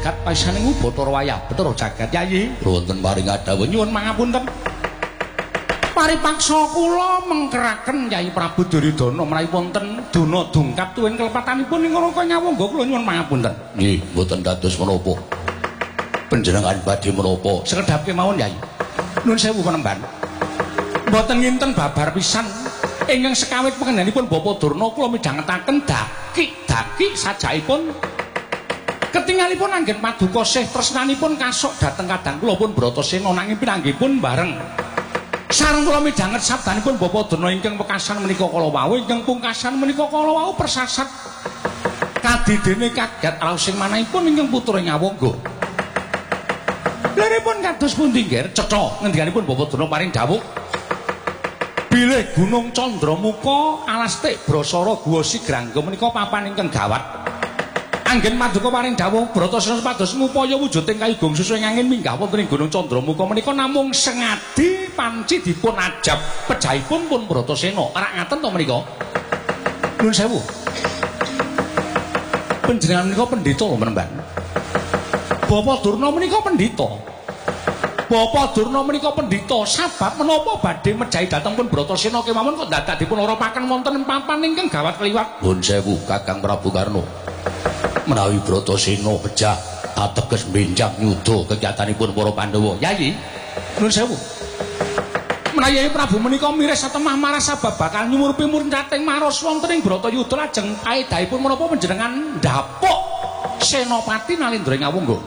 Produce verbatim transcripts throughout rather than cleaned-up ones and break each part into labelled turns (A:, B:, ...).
A: jagat paisaning Bathara Wayah Bathara jagat Yayi
B: wonten paring adhawuh
A: nyuwun pangapunten paripaksa kula mengkeraken Yayi Prabu Duryudana menawi wonten duna dungkap tuwin kelepatanipun ing Rangka Nyawangga kula nyuwun pangapunten
B: nggih mboten dados menapa panjenengan badhe menapa
A: sekedhap kemawon Yayi nuwun sewu panembahan mboten nginten babar pisan ingkang sekawit pengendhanipun Bapak Durna kula midhangetaken daki-daki sajaipun ketingalipun anggen paduka sih tresnanipun kasok dhateng kadang kula pun Bratasena nanging pinanggihipun bareng sareng kula midhanget sabdanipun Bapak Durna ingkang pekasan menika kala wau ingkang pungkasan menika kala wau persasat kadidene kagat raosing manahipun ingkang putra Nyawangga liripun kados pundi nggih cetha ngendikanipun Bapak Durna paring dawuh bilih Gunung Candramuka alastik Brasara Guwa Sigrangga menika papan ingkang gawat anggen paduka paring dawuh Bratasena supados ngupaya wujuding kayugung susu angin minggah wonten ing Gunung Candramuka menika namung sengadi panci dipun ajab pejahipun pun Bratasena ora ngaten to menika nuwun sewu panjenengan menika pendhita lho menemban Bapak Durna menika pendhita Bapak Durna menika pendhita sabab menapa badhe mejahi dhateng pun Bratasena kemawon kok dadak dipun oropaken wonten ing papan ingkang gawat kliwat
B: nuwun sewu Kakang Prabu Karna menawi Bratasena pejah ateges benjang nyuda kegiatanipun para Pandhawa Yayi
A: nuwun sewu menawi Yayi Prabu menika miris satemah marasa bakal nyumurupi murcating maros wonten ing Bratayuda lajeng paedahipun menapa panjenengan ndapuk Senopati Nalendra Nyawangga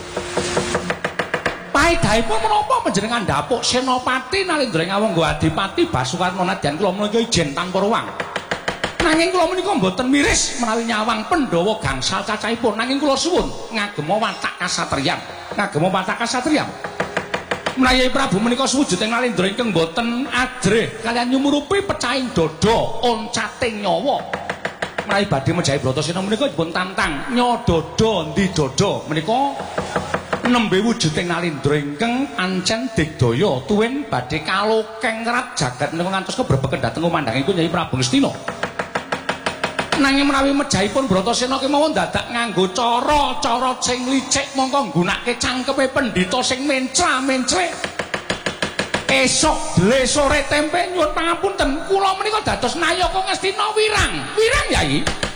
A: paedahipun menapa panjenengan ndapuk Senopati Nalendra Nyawangga Adipati Basukarna nadyan kula menika ijen tanpa ruang nanging kula menika mboten miris menawi nyawang Pandhawa gangsal cacahipun nanging kula suwun ngagema watak kasatriyan ngagema watak kasatriyan menawi Yayi Prabu menika suwujuding Nalendra ingkang mboten ajrih kaliyan nyumurupi pecahing dada oncating nyawa menawi badhe mejahi Bratasena menika dipun tantang nyadada ndi dada menika nembe wujuding Nalendra ingkang ancen digdaya tuwin badhe kalokeng rat jagat menika ngantos kebrebeken dhateng kumandhangipun Yayi Prabu Ngastina nanging menawi mejahipun Bratasena kemawon dadak nganggo cara-cara sing licik mongko nggunakake cangkepe pendhita sing mencra-mencrik esok dle sore tempe nyuwun pangapunten kula menika dados Nayaka Ngastina wirang wirang Yayi